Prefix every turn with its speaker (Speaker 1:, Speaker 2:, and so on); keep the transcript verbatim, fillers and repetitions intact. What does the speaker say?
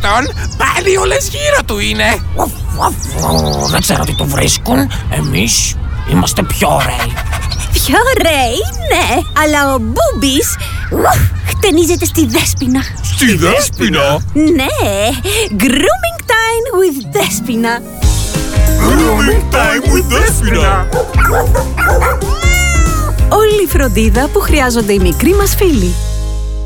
Speaker 1: αυτόν. Πάλι όλες γύρω του είναι. Δεν ξέρω τι του βρίσκουν. Εμείς είμαστε πιο ωραίοι.
Speaker 2: Πιο ωραίοι, ναι. Αλλά ο Μπούμπης χτενίζεται στη Δέσποινα.
Speaker 3: Στη Δέσποινα?
Speaker 2: Ναι. Grooming time with Δέσποινα.
Speaker 3: Grooming time with Δέσποινα.
Speaker 2: Όλη η φροντίδα που χρειάζονται οι μικροί μας φίλοι.